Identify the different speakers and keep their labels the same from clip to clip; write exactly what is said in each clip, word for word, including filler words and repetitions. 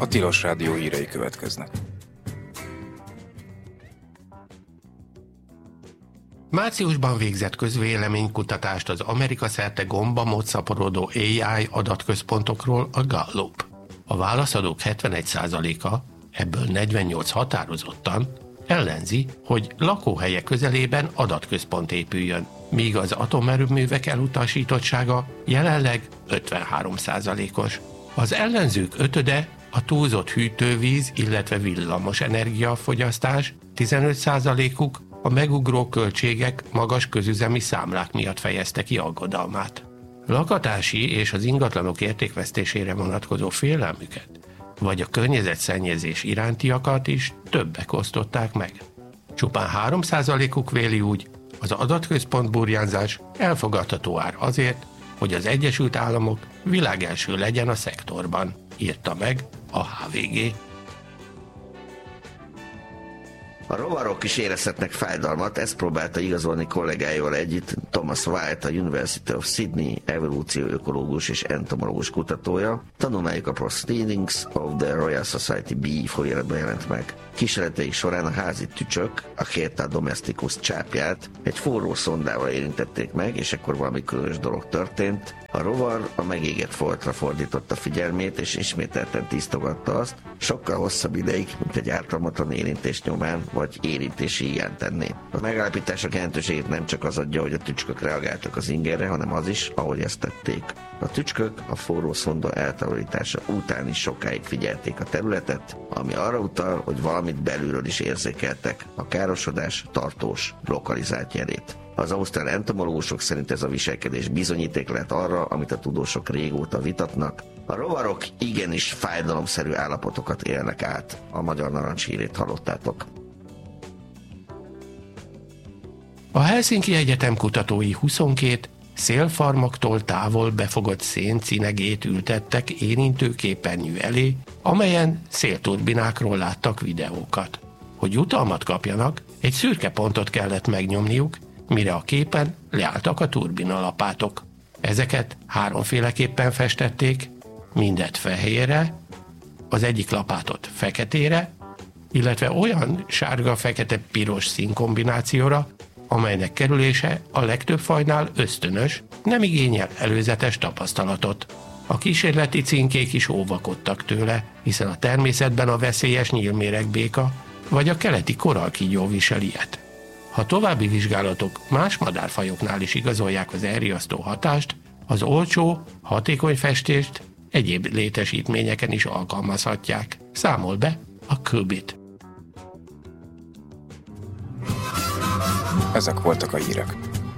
Speaker 1: A Tilos Rádió hírei következnek.
Speaker 2: Márciusban végzett közvéleménykutatást az Amerika szerte gombamód szaporodó á i adatközpontokról a Gallup. A válaszadók hetvenegy százaléka, ebből negyvennyolc határozottan, ellenzi, hogy lakóhelye közelében adatközpont épüljön, míg az atomerőművek elutasítottsága jelenleg ötvenhárom százalékos. Az ellenzők ötöde a túlzott hűtővíz, illetve villamos energiafogyasztás, tizenöt százalékuk a megugró költségek, magas közüzemi számlák miatt fejezte ki aggodalmát. Lakatási és az ingatlanok értékvesztésére vonatkozó félelmüket, vagy a környezetszennyezés irántiakat is többek osztották meg. Csupán három százalékuk véli úgy, az adatközpont burjánzás elfogadható ár azért, hogy az Egyesült Államok világelső legyen a szektorban, írta meg a há vé gé.
Speaker 3: A rovarok is érezhetnek fájdalmat, ezt próbálta igazolni kollégáival együtt Thomas White, a University of Sydney evolúcióökológus és entomológus kutatója. Tanulmányuk a Proceedings of the Royal Society B folyóiratban jelent meg. Kísérleteik során a házi tücsök, a Chaeta domesticus csápját egy forró szondával érintették meg, és ekkor valami különös dolog történt. A rovar a megégett foltra fordította figyelmét, és ismételten tisztogatta azt, sokkal hosszabb ideig, mint egy ártalmatlan érintés nyomán, vagy érintési hiány tenné. A megállapítások jelentőségét nem csak az adja, hogy a tücskök reagáltak az ingerre, hanem az is, ahogy ezt tették. A tücskök a forró szonda eltávolítása után is sokáig figyelték a területet, ami arra utal, hogy valamit belülről is érzékeltek, a károsodás tartós, lokalizált jelét. Az ausztrál entomológusok szerint ez a viselkedés bizonyíték lehet arra, amit a tudósok régóta vitatnak. A rovarok igenis fájdalomszerű állapotokat élnek át. A Magyar Narancs hírét hallottátok.
Speaker 2: A Helsinki Egyetem kutatói huszonkét szélfarmoktól távol befogott széncinegét ültettek érintő képernyő elé, amelyen szélturbinákról láttak videókat. Hogy jutalmat kapjanak, egy szürke pontot kellett megnyomniuk, mire a képen leálltak a turbinalapátok. Ezeket háromféleképpen festették, mindet fehérre, az egyik lapátot feketére, illetve olyan sárga-fekete-piros színkombinációra, amelynek kerülése a legtöbb fajnál ösztönös, nem igényel előzetes tapasztalatot. A kísérleti címkék is óvakodtak tőle, hiszen a természetben a veszélyes nyílméregbéka vagy a keleti korallkígyó visel ilyet. Ha további vizsgálatok más madárfajoknál is igazolják az elriasztó hatást, az olcsó, hatékony festést egyéb létesítményeken is alkalmazhatják, számol be a Qubit.
Speaker 1: Ezek voltak a hírek.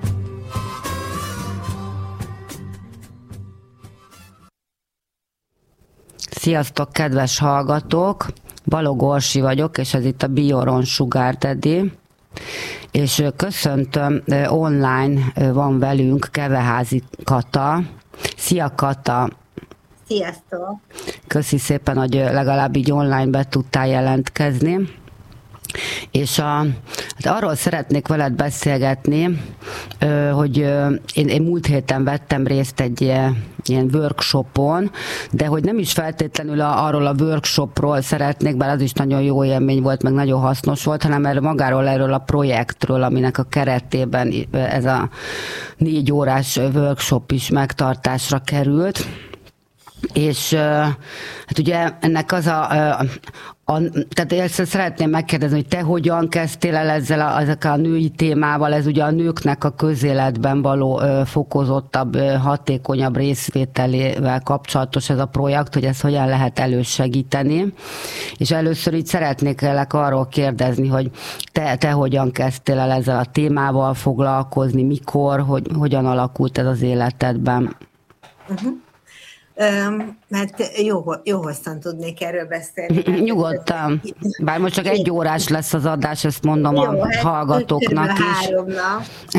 Speaker 4: Sziasztok, kedves hallgatók! Balog Orsi vagyok, és ez itt a Bioron Sugar Daddy. És köszöntöm, online van velünk Keveházi Kata. Szia, Kata!
Speaker 5: Sziasztok!
Speaker 4: Köszi szépen, hogy legalább így online be tudtál jelentkezni. És a, hát arról szeretnék veled beszélgetni, hogy én, én múlt héten vettem részt egy ilyen workshopon, de hogy nem is feltétlenül a, arról a workshopról szeretnék, bár az is nagyon jó élmény volt, meg nagyon hasznos volt, hanem erről magáról, erről a projektről, aminek a keretében ez a négy órás workshop is megtartásra került. És hát ugye ennek az a, a, a tehát ezt szeretném megkérdezni, hogy te hogyan kezdtél el ezzel a, ezekkel a női témával, ez ugye a nőknek a közéletben való ö, fokozottabb, ö, hatékonyabb részvételével kapcsolatos ez a projekt, hogy ezt hogyan lehet elősegíteni. És először így szeretnék elek arról kérdezni, hogy te, te hogyan kezdtél el ezzel a témával foglalkozni, mikor, hogy hogyan alakult ez az életedben?
Speaker 5: Uh-huh. Um, mert jó, jó hosszan tudnék erről beszélni.
Speaker 4: Nyugodtan. Bár most csak egy órás lesz az adás, ezt mondom jó, a hát hallgatóknak is.
Speaker 5: Három nap.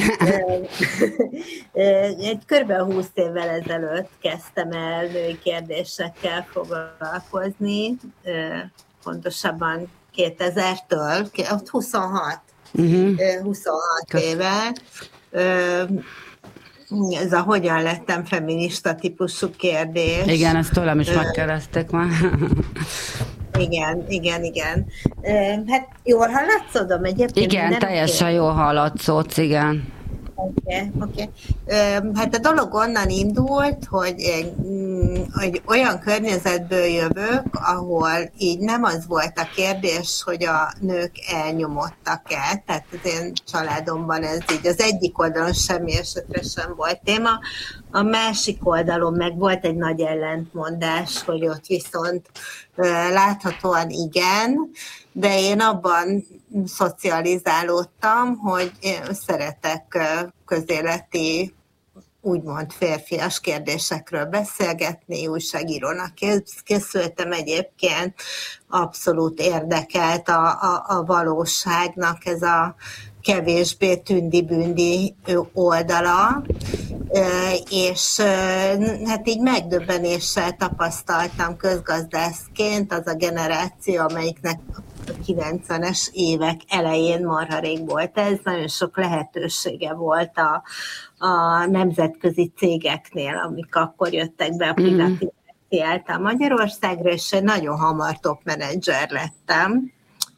Speaker 5: Egy körülbelül húsz évvel ezelőtt kezdtem el női kérdésekkel foglalkozni, pontosabban kétezertől, huszonhat, uh-huh. huszonhat éve. ez a hogyan lettem feminista típusú kérdés.
Speaker 4: Igen, ezt tőlem is megkérdezték már.
Speaker 5: Igen, igen, igen. Hát jól hallatszódom egyébként?
Speaker 4: Igen, teljesen jól hallatszódsz, igen.
Speaker 5: Oké, okay, oké. Okay. Hát a dolog onnan indult, hogy, hogy olyan környezetből jövök, ahol így nem az volt a kérdés, hogy a nők elnyomottak-e, tehát az én családomban ez így az egyik oldalon semmi esetre sem volt téma, a másik oldalon meg volt egy nagy ellentmondás, hogy ott viszont láthatóan igen, de én abban szocializálódtam, hogy én szeretek közéleti, úgymond férfias kérdésekről beszélgetni, újságírónak készültem egyébként, abszolút érdekelt a, a, a valóságnak ez a kevésbé tündi-bündi oldala, és hát így megdöbbenéssel tapasztaltam közgazdászként az a generáció, amelyiknek a kilencvenes évek elején marha rég volt ez, nagyon sok lehetősége volt a, a nemzetközi cégeknél, amik akkor jöttek be a privatizáció által Magyarországra, és nagyon hamar top menedzser lettem.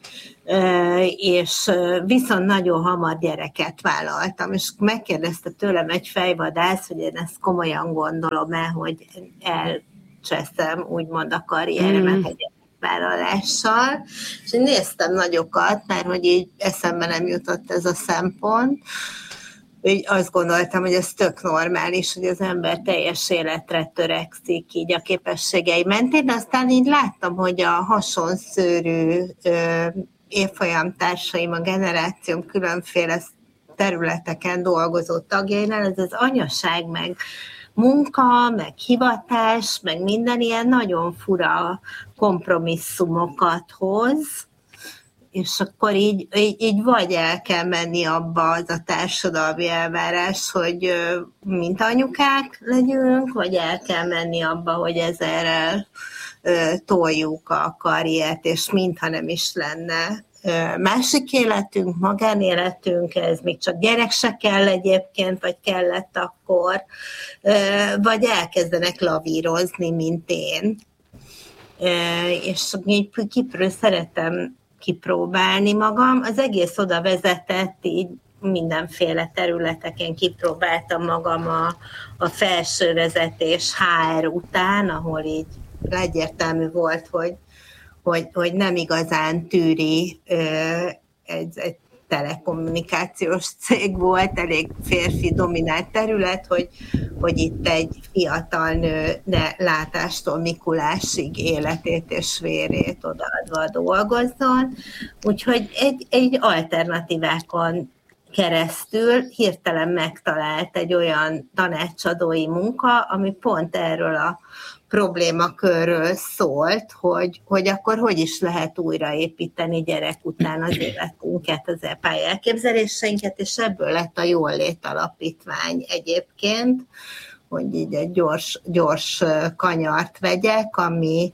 Speaker 5: És viszont nagyon hamar gyereket vállaltam, és megkérdezte tőlem egy fejvadász, hogy én ezt komolyan gondolom-e, hogy elcseszem úgymond a karrieremet mm. egy vállalással, és én néztem nagyokat, mert hogy így eszembe nem jutott ez a szempont, úgy azt gondoltam, hogy ez tök normális, hogy az ember teljes életre törekszik így a képességei mentén, de aztán így láttam, hogy a hasonszőrű évfolyamtársaim, a generációm különféle területeken dolgozó tagjainál, ez az anyaság, meg munka, meg hivatás, meg minden ilyen nagyon fura kompromisszumokat hoz, és akkor így, így, így vagy el kell menni abba az a társadalmi elvárás, hogy mint anyukák legyünk, vagy el kell menni abba, hogy ezerrel toljuk a karriert, és mintha nem is lenne másik életünk, magánéletünk, ez még csak gyerek se kell egyébként, vagy kellett akkor, vagy elkezdenek lavírozni, mint én. És így kipről szeretem kipróbálni magam. Az egész oda vezetett, így mindenféle területeken kipróbáltam magam a, a felső vezetés há er után, ahol így egyértelmű volt, hogy, hogy, hogy nem igazán tűri, egy, egy telekommunikációs cég volt, elég férfi dominált terület, hogy, hogy itt egy fiatal nő ne látástól Mikulásig életét és vérét odaadva dolgozzon. Úgyhogy egy, egy alternatívákon keresztül hirtelen megtalált egy olyan tanácsadói munka, ami pont erről a problémakörről szólt, hogy, hogy akkor hogy is lehet újraépíteni gyerek után az életünket, az e pályelképzeléseinket, és ebből lett a Jól-lét Alapítvány egyébként, hogy így egy gyors, gyors kanyart vegyek, ami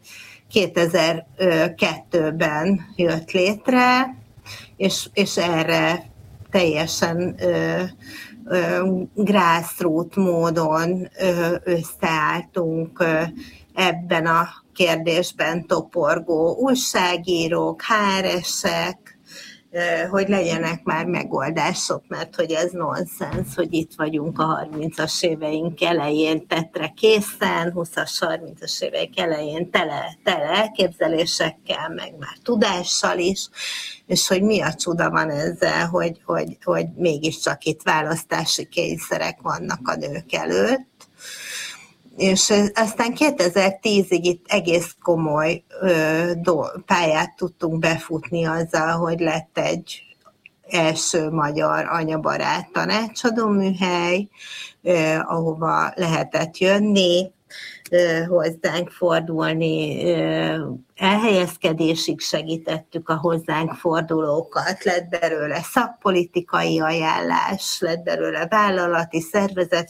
Speaker 5: kétezer-kettőben jött létre, és, és erre teljesen ö, ö, grassroot módon ö, összeálltunk ö, ebben a kérdésben toporgó újságírók, há er esek, hogy legyenek már megoldások, mert hogy ez nonsens, hogy itt vagyunk a harmincas éveink elején tetre készen, húszas, harmincas éveink elején tele, tele elképzelésekkel, meg már tudással is, és hogy mi a csuda van ezzel, hogy, hogy, hogy mégiscsak itt választási kényszerek vannak a nők előtt. És aztán kétezer-tízig itt egész komoly ö, do, pályát tudtunk befutni azzal, hogy lett egy első magyar anyabarát tanácsadó műhely, ö, ahova lehetett jönni, ö, hozzánk fordulni, ö, elhelyezkedésig segítettük a hozzánk fordulókat, lett belőle szakpolitikai ajánlás, lett belőle vállalati,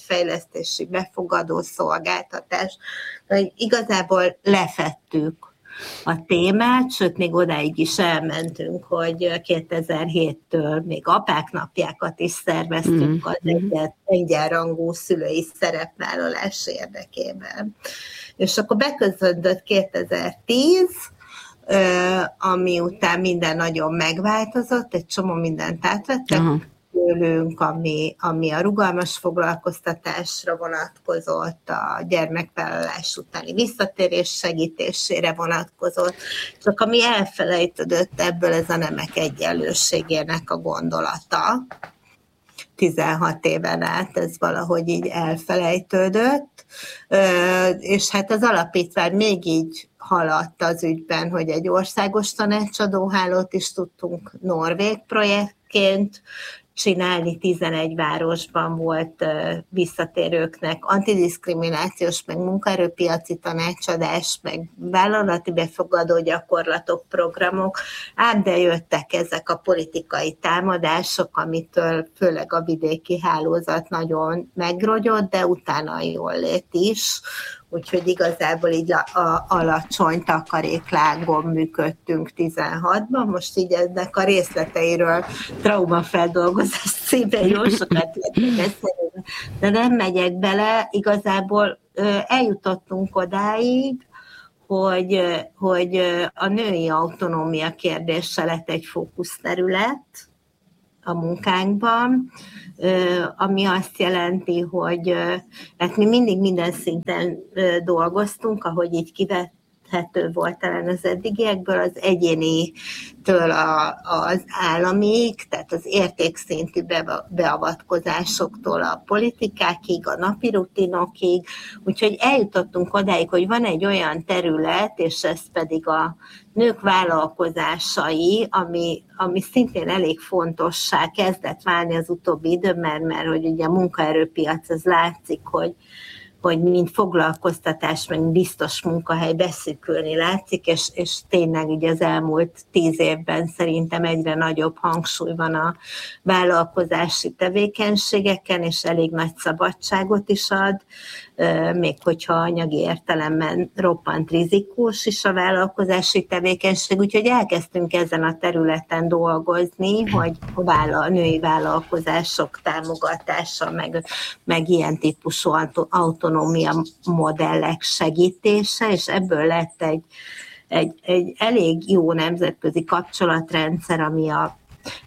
Speaker 5: szervezetfejlesztési, befogadó szolgáltatás. Igazából lefettük a témát, sőt, még odáig is elmentünk, hogy kétezer-héttől még apák napjákat is szerveztünk az egyet, egyenrangú szülői szerepvállalás érdekében. És akkor beközöntött kétezer-tíz, ami után minden nagyon megváltozott, egy csomó mindent átvettek, uh-huh. tőlünk, ami, ami a rugalmas foglalkoztatásra vonatkozott, a gyermekvállalás utáni visszatérés segítésére vonatkozott, csak ami elfelejtődött ebből, ez a nemek egyenlőségének a gondolata. tizenhat éven át ez valahogy így elfelejtődött, és hát az alapítvány még így haladt az ügyben, hogy egy országos tanácsadóhálót is tudtunk norvég projektként csinálni, tizenegy városban volt visszatérőknek antidiszkriminációs, meg munkaerőpiaci tanácsadás, meg vállalati befogadó gyakorlatok, programok, ám de jöttek ezek a politikai támadások, amitől főleg a vidéki hálózat nagyon megrogyott, de utána a jólét is, úgyhogy igazából így a, a alacsony takaréklángon működtünk tizenhatban, most így ennek a részleteiről traumafeldolgozás szépen jó sokat lehet beszélni, de nem megyek bele, igazából eljutottunk odáig, hogy, hogy a női autonómia kérdése lett egy fókuszterület a munkánkban, ami azt jelenti, hogy hát mi mindig minden szinten dolgoztunk, ahogy így kivethető volt talán az eddigiekből, az egyénitől az államig, tehát az értékszintű beavatkozásoktól a politikákig, a napi rutinokig, úgyhogy eljutottunk odáig, hogy van egy olyan terület, és ez pedig a nők vállalkozásai, ami, ami szintén elég fontossá kezdett válni az utóbbi időben, mert hogy ugye a munkaerőpiac, az látszik, hogy, hogy mind foglalkoztatás, meg biztos munkahely beszűkülni látszik, és, és tényleg ugye az elmúlt tíz évben szerintem egyre nagyobb hangsúly van a vállalkozási tevékenységeken, és elég nagy szabadságot is ad, még hogyha anyagi értelemben roppant rizikós is a vállalkozási tevékenység, úgyhogy elkezdtünk ezen a területen dolgozni, hogy a női vállalkozások támogatása, meg, meg ilyen típusú autonómia modellek segítése, és ebből lett egy, egy, egy elég jó nemzetközi kapcsolatrendszer, ami a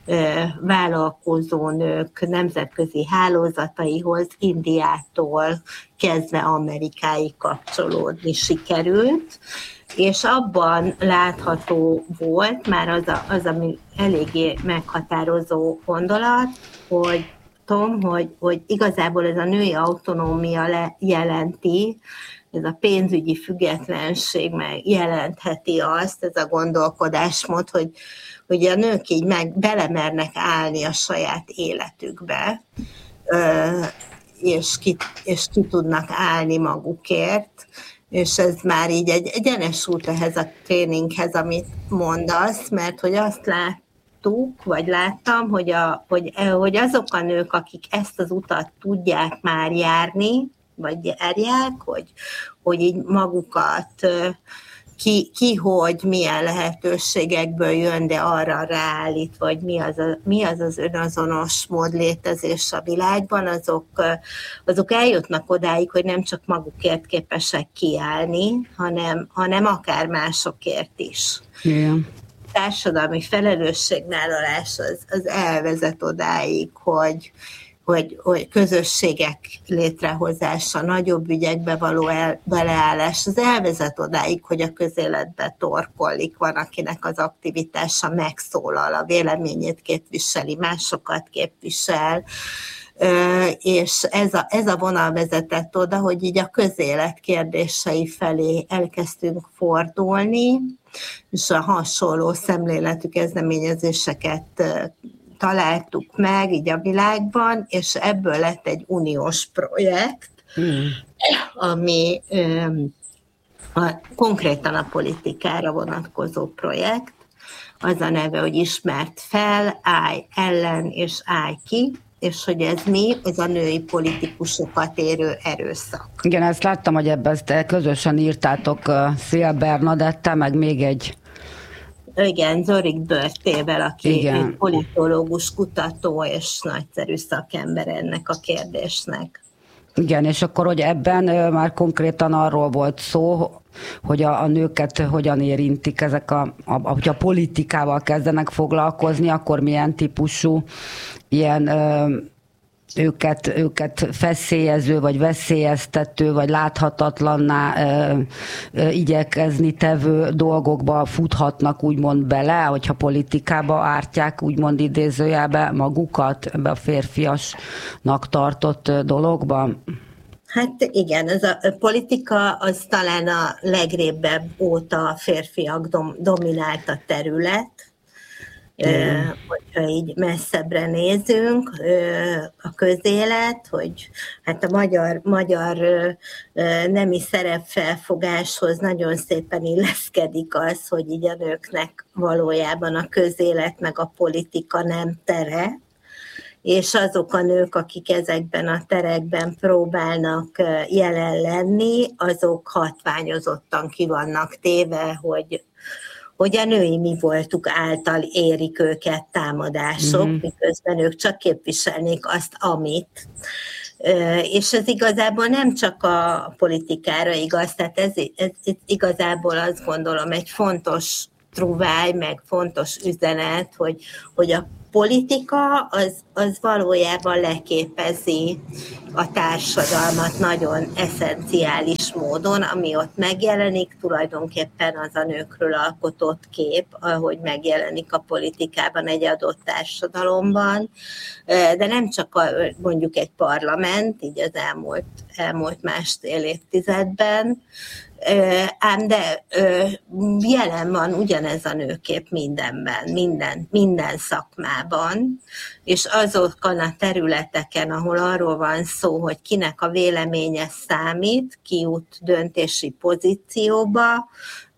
Speaker 5: vállalkozó nők nemzetközi hálózataihoz Indiától kezdve Amerikáig kapcsolódni sikerült, és abban látható volt már az, a, az ami eléggé meghatározó gondolat, hogy Tom, hogy, hogy igazából ez a női autonómia le, jelenti, ez a pénzügyi függetlenség meg jelentheti azt, ez a gondolkodásmód, hogy, hogy a nők így meg belemernek állni a saját életükbe, és ki, és ki tudnak állni magukért, és ez már így egy egyenes út ehhez a tréninghez, amit mondasz, mert hogy azt láttuk, vagy láttam, hogy, a, hogy, hogy azok a nők, akik ezt az utat tudják már járni, vagy járják, hogy, hogy így magukat ki, ki, hogy milyen lehetőségekből jön, de arra ráállít, vagy mi az, a, mi az az önazonos mód létezés a világban, azok, azok eljutnak odáig, hogy nem csak magukért képesek kiállni, hanem, hanem akár másokért is.
Speaker 4: Igen.
Speaker 5: Társadalmi felelősségvállalás az, az elvezet odáig, hogy Hogy, hogy közösségek létrehozása, nagyobb ügyekbe való el, beleállás, az elvezet odáig, hogy a közéletbe torkollik, van, akinek az aktivitása megszólal, a véleményét képviseli, másokat képvisel, és ez a, ez a vonal vezetett oda, hogy így a közélet kérdései felé elkezdtünk fordulni, és a hasonló szemléletű kezdeményezéseket találtuk meg így a világban, és ebből lett egy uniós projekt, mm. ami um, a, konkrétan a politikára vonatkozó projekt, az a neve, hogy ismert fel, állj ellen és állj ki, és hogy ez mi? Ez a női politikusokat érő erőszak.
Speaker 4: Igen, ezt láttam, hogy ebben ezt közösen írtátok Szél Bernadettel, meg még egy...
Speaker 5: Igen, Zorik Börtével, aki
Speaker 4: Igen.
Speaker 5: egy politológus, kutató és nagyszerű szakember ennek a kérdésnek.
Speaker 4: Igen, és akkor, hogy ebben már konkrétan arról volt szó, hogy a, a nőket hogyan érintik ezek a, a, hogyha politikával kezdenek foglalkozni, akkor milyen típusú ilyen ö, őket, őket feszélyező, vagy veszélyeztető, vagy láthatatlanná ö, ö, igyekezni tevő dolgokba futhatnak úgymond bele, hogyha politikába ártják úgymond idézőjelbe magukat ebbe a férfiasnak tartott dologba.
Speaker 5: Hát igen, ez a politika az talán a legrébebb óta a férfiak dom, dominálta terület, mm. hogyha így messzebbre nézünk, a közélet, hogy hát a magyar, magyar nemi szerepfelfogáshoz nagyon szépen illeszkedik az, hogy így a nőknek valójában a közélet meg a politika nem tere, és azok a nők, akik ezekben a terekben próbálnak jelen lenni, azok hatványozottan ki vannak téve, hogy, hogy a női mi voltuk által érik őket támadások, mm-hmm. miközben ők csak képviselnék azt, amit. És ez igazából nem csak a politikára igaz, tehát ez, ez, ez igazából azt gondolom egy fontos truváj, meg fontos üzenet, hogy, hogy a politika az, az valójában leképezi a társadalmat nagyon eszenciális módon, ami ott megjelenik, tulajdonképpen az a nőkről alkotott kép, ahogy megjelenik a politikában egy adott társadalomban, de nem csak a, mondjuk egy parlament, így az elmúlt, elmúlt másfél évtizedben, ám de jelen van ugyanez a nőkép mindenben, minden, minden szakmában, és azokon a területeken, ahol arról van szó, hogy kinek a véleménye számít, ki jut döntési pozícióba,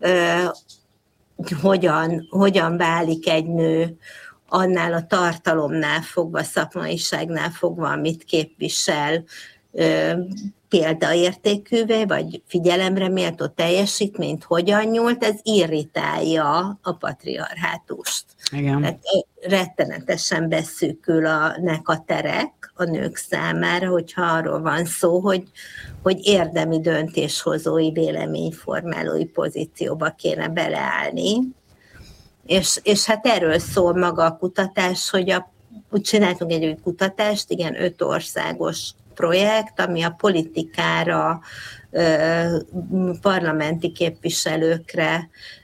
Speaker 5: hogyan, hogyan válik egy nő annál a tartalomnál fogva, szakmaiságnál fogva, amit képvisel, példaértékűvé, vagy figyelemre méltó teljesítményt hogyan nyújt, ez irritálja a patriarhátust. Igen. Tehát rettenetesen beszűkülnek a terek a nők számára, hogyha arról van szó, hogy, hogy érdemi döntéshozói, véleményformálói pozícióba kéne beleállni. És, és hát erről szól maga a kutatás, hogy a, úgy csináltunk egy új kutatást, igen, öt országos projekt, ami a politikára, parlamenti képviselőkre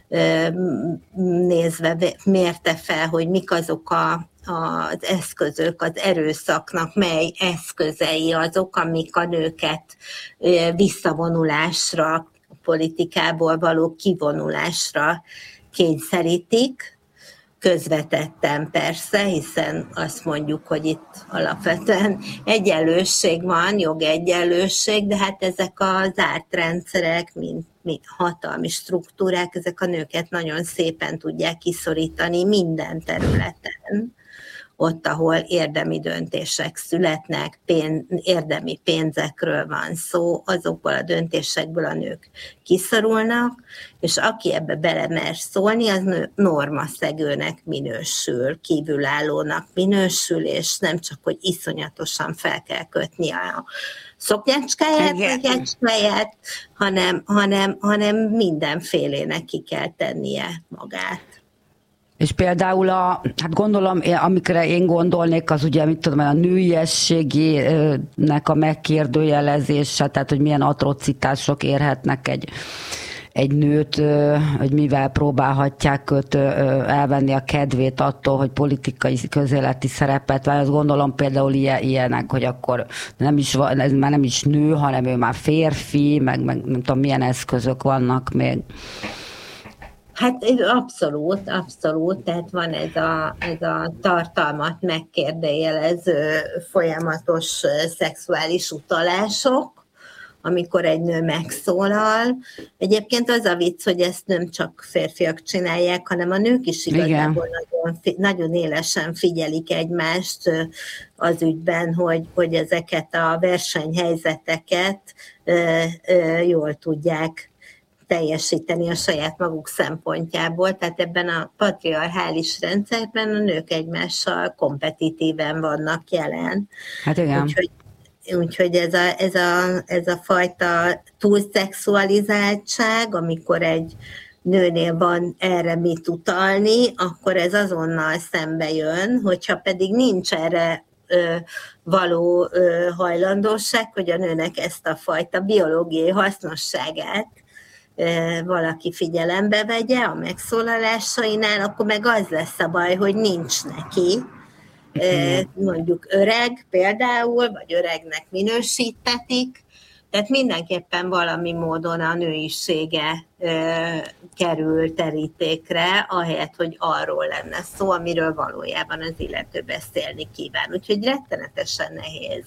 Speaker 5: nézve mérte fel, hogy mik azok a, az eszközök, az erőszaknak, mely eszközei azok, amik a nőket visszavonulásra, a politikából való kivonulásra kényszerítik. Közvetetten persze, hiszen azt mondjuk, hogy itt alapvetően egyenlőség van, jogegyenlőség, de hát ezek az ártrendszerek, mint, mint hatalmi struktúrák, ezek a nőket nagyon szépen tudják kiszorítani minden területen. Ott, ahol érdemi döntések születnek, pénz, érdemi pénzekről van szó, azokból a döntésekből a nők kiszorulnak, és aki ebbe belemer szólni, az normaszegőnek minősül, kívülállónak minősül, és nem csak, hogy iszonyatosan fel kell kötni a szoknyácskáját, vagy ecskáját, hanem, hanem, hanem mindenfélének ki kell tennie magát.
Speaker 4: És például a, hát gondolom, amikre én gondolnék, az ugye, mit tudom, a nőiességének a megkérdőjelezése, tehát hogy milyen atrocitások érhetnek egy, egy nőt, hogy mivel próbálhatják őt elvenni a kedvét attól, hogy politikai közéleti szerepet vár. Azt gondolom például ilyenek, hogy akkor nem is, ez már nem is nő, hanem ő már férfi, meg, meg nem tudom, milyen eszközök vannak még.
Speaker 5: Hát abszolút, abszolút, tehát van ez a, ez a tartalmat megkérdőjelező folyamatos szexuális utalások, amikor egy nő megszólal. Egyébként az a vicc, hogy ezt nem csak férfiak csinálják, hanem a nők is igazából nagyon, nagyon élesen figyelik egymást az ügyben, hogy, hogy ezeket a versenyhelyzeteket jól tudják teljesíteni a saját maguk szempontjából, tehát ebben a patriarchális rendszerben a nők egymással kompetitíven vannak jelen.
Speaker 4: Hát igen.
Speaker 5: Úgyhogy, úgyhogy ez, a, ez, a, ez a fajta túlszexualizáltság, amikor egy nőnél van erre mit utalni, akkor ez azonnal szembe jön, hogyha pedig nincs erre ö, való ö, hajlandóság, hogy a nőnek ezt a fajta biológiai hasznosságát valaki figyelembe vegye a megszólalásainál, akkor meg az lesz a baj, hogy nincs neki. Mondjuk öreg például, vagy öregnek minősítetik, tehát mindenképpen valami módon a nőisége kerül terítékre, ahelyett, hogy arról lenne szó, amiről valójában az illető beszélni kíván. Úgyhogy rettenetesen nehéz.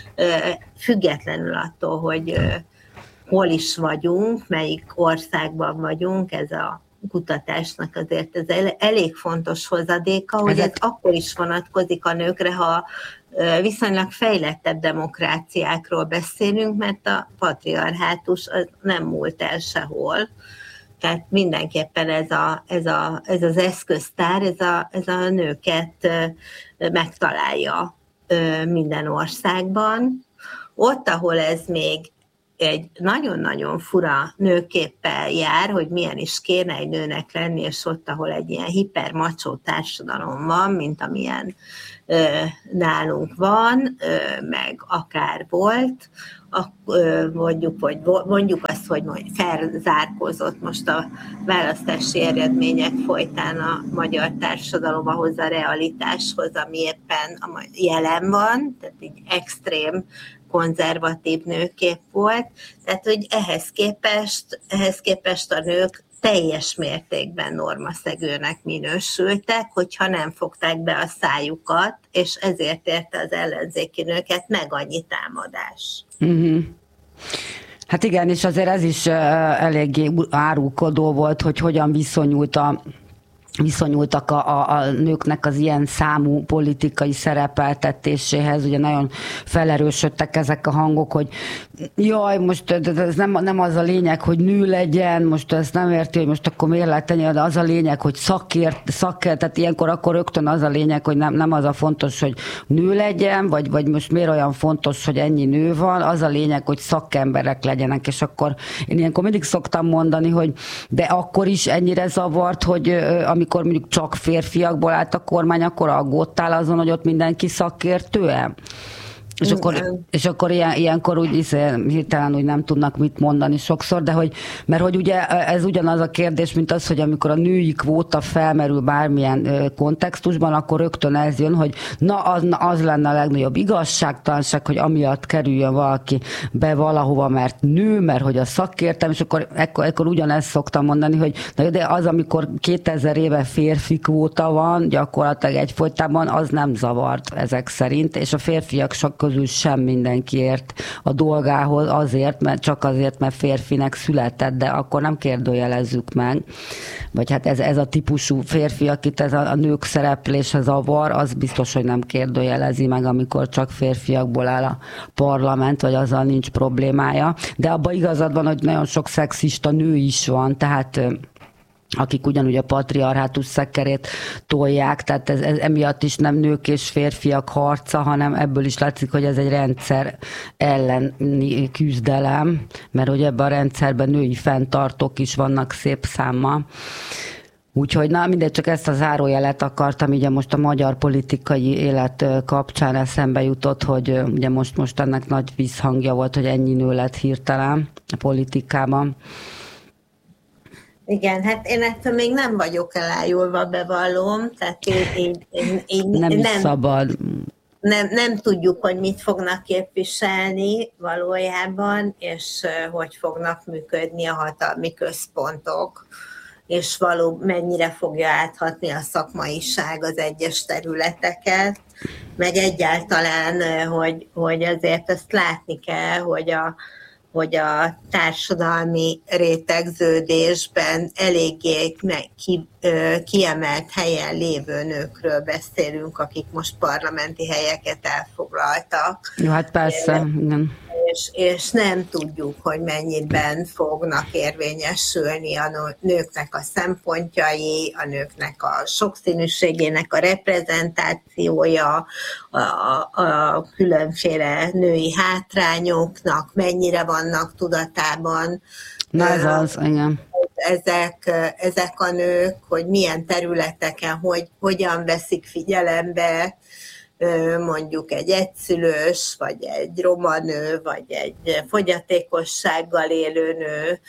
Speaker 5: Függetlenül attól, hogy hol is vagyunk, melyik országban vagyunk, ez a kutatásnak azért ez elég fontos hozadéka, hogy ez akkor is vonatkozik a nőkre, ha viszonylag fejlettebb demokráciákról beszélünk, mert a patriarhátus az nem múlt el sehol. Tehát mindenképpen ez, a, ez, a, ez az eszköztár, ez a, ez a nőket megtalálja minden országban. Ott, ahol ez még egy nagyon-nagyon fura nőképpel jár, hogy milyen is kéne egy nőnek lenni, és ott, ahol egy ilyen hipermacsó társadalom van, mint amilyen ö, nálunk van, ö, meg akár volt, ak, ö, mondjuk, hogy, mondjuk azt, hogy felzárkózott most a választási eredmények folytán a magyar társadalom ahhoz a realitáshoz, ami éppen jelen van, tehát így extrém konzervatív nőkép volt, tehát hogy ehhez képest, ehhez képest a nők teljes mértékben normaszegőnek minősültek, hogyha nem fogták be a szájukat, és ezért érte az ellenzéki nőket meg annyi támadás. Mm-hmm.
Speaker 4: Hát igen, és azért ez is eléggé árulkodó volt, hogy hogyan viszonyult a viszonyultak a, a, a nőknek az ilyen számú politikai szerepeltetéséhez. Ugye nagyon felerősödtek ezek a hangok, hogy jaj, most ez nem, nem az a lényeg, hogy nő legyen, most ezt nem érti, hogy most akkor miért lehet tenni, de az a lényeg, hogy szakért, szakért, tehát ilyenkor akkor rögtön az a lényeg, hogy nem, nem az a fontos, hogy nő legyen, vagy, vagy most miért olyan fontos, hogy ennyi nő van, az a lényeg, hogy szakemberek legyenek, és akkor én ilyenkor mindig szoktam mondani, hogy de akkor is ennyire zavart, hogy amikor mondjuk csak férfiakból állt a kormány, akkor aggódtál azon, hogy ott mindenki szakértő-e? És akkor, és akkor ilyen, ilyenkor úgy hirtelen úgy nem tudnak mit mondani sokszor, de hogy, mert hogy ugye ez ugyanaz a kérdés, mint az, hogy amikor a női kvóta felmerül bármilyen kontextusban, akkor rögtön ez jön, hogy na az, na az lenne a legnagyobb igazságtalanság, hogy amiatt kerüljön valaki be valahova, mert nő, mert hogy a szakértelem, és akkor ekkor, ekkor ugyanezt szoktam mondani, hogy na, de az, amikor kétezer éve férfi kvóta van, gyakorlatilag egyfolytában, az nem zavart ezek szerint, és a férfiak sok közül sem mindenki ért a dolgához azért, mert csak azért, mert férfinek született, de akkor nem kérdőjelezzük meg. Vagy hát ez, ez a típusú férfi, akit ez a, a nők szereplése zavar, az biztos, hogy nem kérdőjelezi meg, amikor csak férfiakból áll a parlament, vagy azzal nincs problémája. De abban igazad van, hogy nagyon sok szexista nő is van, tehát akik ugyanúgy a patriarhátus szekerét tolják, tehát ez, ez emiatt is nem nők és férfiak harca, hanem ebből is látszik, hogy ez egy rendszer elleni küzdelem, mert hogy ebben a rendszerben női fenntartók is vannak szép számmal. Úgyhogy na mindegy, csak ezt a zárójelet akartam, ugye most a magyar politikai élet kapcsán eszembe jutott, hogy ugye most, most ennek nagy visszhangja volt, hogy ennyi nő lett hirtelen a politikában.
Speaker 5: Igen, hát én ettől még nem vagyok elájulva, bevallom, tehát én, én, én, én
Speaker 4: nem, nem szabad.
Speaker 5: Nem, nem tudjuk, hogy mit fognak képviselni valójában, és uh, hogy fognak működni a hatalmi központok, és való mennyire fogja áthatni a szakmaiság az egyes területeket, meg egyáltalán, hogy, hogy azért ezt látni kell, hogy a hogy a társadalmi rétegződésben eléggé ki, kiemelt helyen lévő nőkről beszélünk, akik most parlamenti helyeket elfoglaltak.
Speaker 4: Jó, hát persze, igen.
Speaker 5: És, és nem tudjuk, hogy mennyiben fognak érvényesülni a nőknek a szempontjai, a nőknek a sokszínűségének a reprezentációja, a, a különféle női hátrányoknak mennyire vannak tudatában.
Speaker 4: Na ez az, igen.
Speaker 5: Ezek, ezek a nők, hogy milyen területeken, hogy hogyan veszik figyelembe mondjuk egy egyszülős, vagy egy roma nő, vagy egy fogyatékossággal élő nő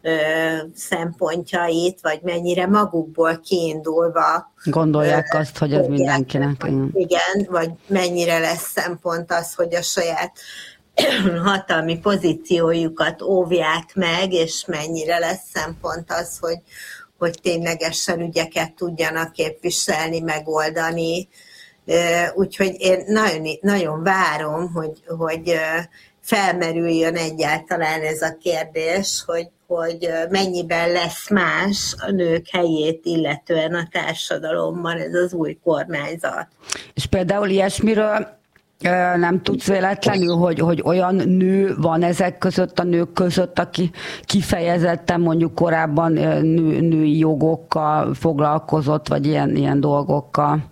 Speaker 5: szempontjait, vagy mennyire magukból kiindulva
Speaker 4: gondolják azt, hogy ez mindenkinek.
Speaker 5: Igen, vagy mennyire lesz szempont az, hogy a saját hatalmi pozíciójukat óvják meg, és mennyire lesz szempont az, hogy, hogy ténylegesen ügyeket tudjanak képviselni, megoldani. Úgyhogy én nagyon, nagyon várom, hogy, hogy felmerüljön egyáltalán ez a kérdés, hogy, hogy mennyiben lesz más a nők helyét illetően a társadalomban ez az új kormányzat.
Speaker 4: És például ilyesmiről nem tudsz véletlenül, hogy, hogy olyan nő van ezek között, a nők között, aki kifejezetten mondjuk korábban nő, női jogokkal foglalkozott, vagy ilyen, ilyen dolgokkal?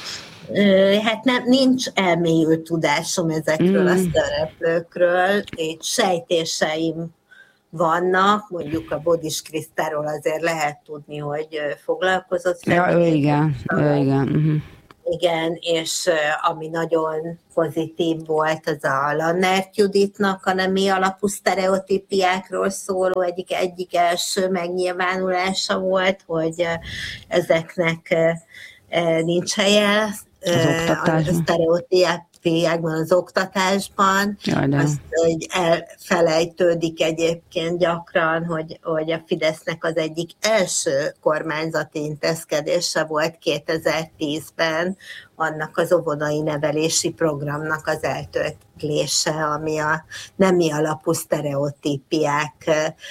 Speaker 5: Hát nem, nincs elmélyült tudásom ezekről mm. a szereplőkről, így sejtéseim vannak, mondjuk a Bodis Krisztáról azért lehet tudni, hogy foglalkozott.
Speaker 4: Ja, ő igen, ő igen. Uh-huh.
Speaker 5: Igen, és ami nagyon pozitív volt, az a Lannert Juditnak a nemi alapú sztereotípiákról szóló egyik, egyik első megnyilvánulása volt, hogy ezeknek nincs helye a sztereotípiákban, az oktatásban.
Speaker 4: Jaj,
Speaker 5: azt hogy elfelejtődik egyébként gyakran, hogy, hogy a Fidesznek az egyik első kormányzati intézkedése volt kétezer-tízben, annak az óvodai nevelési programnak az eltörlése, ami a nemi alapú sztereotípiák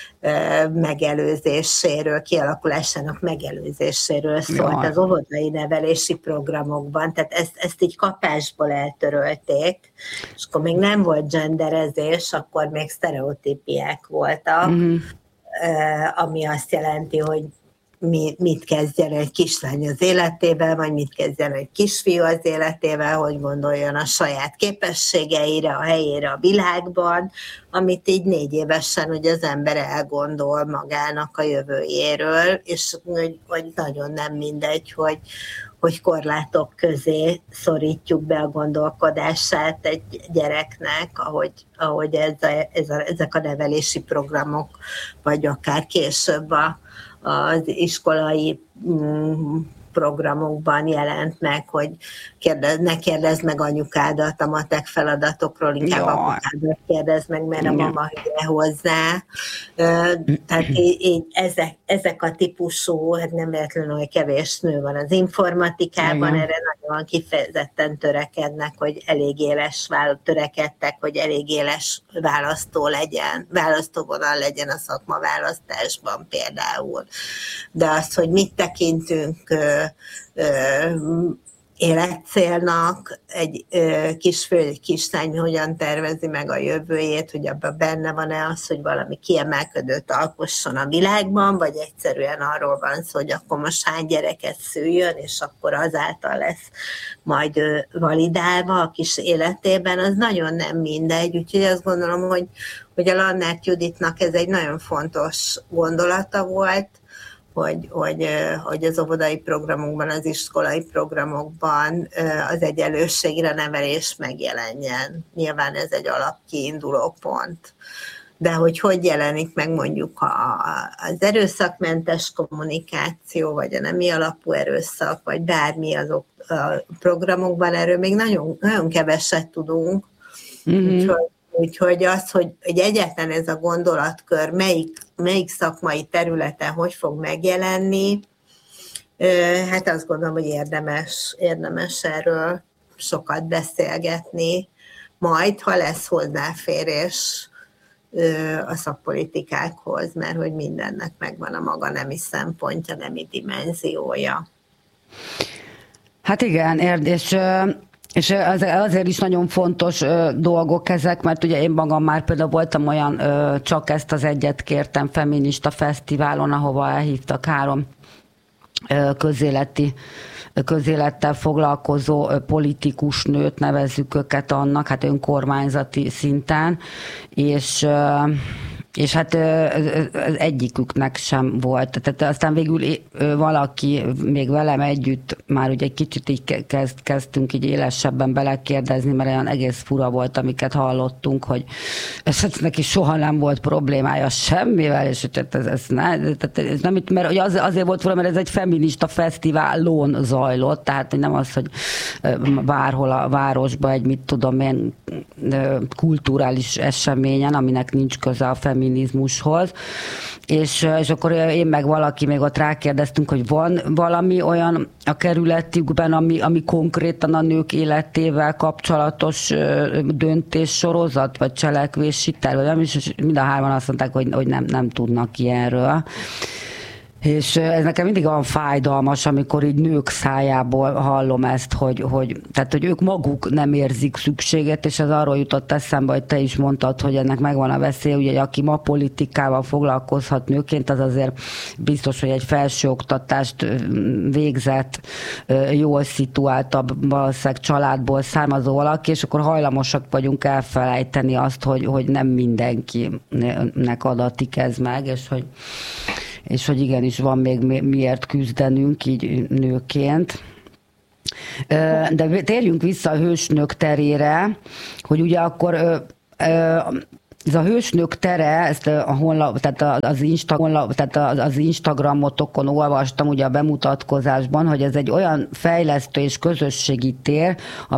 Speaker 5: megelőzéséről, kialakulásának megelőzéséről szólt az óvodai nevelési programokban. Tehát ezt, ezt így kapásból eltörölték, és akkor még nem volt genderezés, akkor még sztereotípiák voltak, mm-hmm. ami azt jelenti, hogy mi, mit kezdjen egy kislány az életével, vagy mit kezdjen egy kisfiú az életével, hogy gondoljon a saját képességeire, a helyére a világban, amit így négy évesen hogy az ember elgondol magának a jövőjéről, és hogy, hogy nagyon nem mindegy, hogy, hogy korlátok közé szorítjuk be a gondolkodását egy gyereknek, ahogy, ahogy ez a, ez a, ezek a nevelési programok, vagy akár később a az iskolai programokban jelent meg, hogy kérdez, ne kérdezd meg anyukádat a matek feladatokról, inkább apukádat kérdezd meg, mert a mama hülye hozzá. Tehát így, így ezek, ezek a típusú, hát nem véletlenül, hogy kevés nő van az informatikában, igen. Erre nagyon kifejezetten törekednek, hogy elég éles törekedtek, hogy elég éles választó legyen, választóvonal legyen a szakmaválasztásban például. De az, hogy mit tekintünk életcélnak, egy kisfő, egy kislány hogyan tervezi meg a jövőjét, hogy abban benne van-e az, hogy valami kiemelkedőt alkosson a világban, vagy egyszerűen arról van szó, hogy akkor most hány gyereket szüljön, és akkor azáltal lesz majd validálva a kis életében, az nagyon nem mindegy. Úgyhogy azt gondolom, hogy, hogy a Lannert Juditnak ez egy nagyon fontos gondolata volt, Hogy, hogy, hogy az óvodai programokban, az iskolai programokban az egyenlőségre nevelés megjelenjen. Nyilván ez egy alapkiinduló pont. De hogy hogy jelenik meg mondjuk a, az erőszakmentes kommunikáció, vagy a nemi alapú erőszak, vagy bármi azok a programokban, erről még nagyon, nagyon keveset tudunk. Mm-hmm. Úgyhogy Úgyhogy az, hogy, hogy egyáltalán ez a gondolatkör melyik, melyik szakmai területen hogy fog megjelenni, hát azt gondolom, hogy érdemes, érdemes erről sokat beszélgetni, majd, ha lesz hozzáférés a szakpolitikákhoz, mert hogy mindennek megvan a maga nemi szempontja, nemi dimenziója.
Speaker 4: Hát igen, és, és azért is nagyon fontos dolgok ezek, mert ugye én magam már például voltam olyan, csak ezt az egyet kértem feminista fesztiválon, ahova elhívtak három közéleti közélettel foglalkozó politikus nőt, nevezzük őket annak, hát önkormányzati szinten, és és hát egyiküknek sem volt. Tehát aztán végül valaki még velem együtt már ugye egy kicsit így kezd, kezdtünk így élesebben belekérdezni, mert olyan egész fura volt, amiket hallottunk, hogy ez neki soha nem volt problémája semmivel, és ez, ez, ne, ez nem, mert az, azért volt fura, mert ez egy feminista fesztiválon zajlott, tehát nem az, hogy bárhol a városban egy, mit tudom én, kulturális eseményen, aminek nincs köze a feminista feminizmushoz, és, és akkor én meg valaki még ott rákérdeztünk, hogy van valami olyan a kerületükben, ami, ami konkrétan a nők életével kapcsolatos döntéssorozat, vagy cselekvési terv, és mind a hárman azt mondták, hogy, hogy nem, nem tudnak ilyenről. És ez nekem mindig olyan fájdalmas, amikor így nők szájából hallom ezt, hogy, hogy, tehát, hogy ők maguk nem érzik szükséget, és ez arról jutott eszembe, hogy te is mondtad, hogy ennek megvan a veszély, ugye, aki ma politikával foglalkozhat nőként, az azért biztos, hogy egy felsőoktatást végzett, jól szituáltabb valószínűleg családból származó valaki, és akkor hajlamosak vagyunk elfelejteni azt, hogy, hogy nem mindenkinek adatik ez meg, és hogy és hogy igenis van még miért küzdenünk így nőként. De térjünk vissza a hősnők terére, hogy ugye akkor ez a hősnők tere, ezt a honlap, tehát az, Insta, honlap, tehát az Instagramotokon olvastam ugye a bemutatkozásban, hogy ez egy olyan fejlesztő és közösségi tér,